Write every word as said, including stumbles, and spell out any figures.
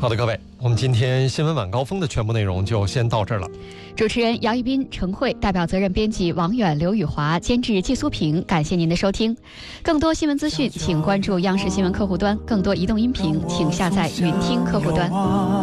好的，各位，我们今天新闻晚高峰的全部内容就先到这儿了。 主持人杨一斌、程慧，代表责任编辑王远、刘宇华，监制季苏平，感谢您的收听。更多新闻资讯，请关注央视新闻客户端；更多移动音频，请下载云听客户端。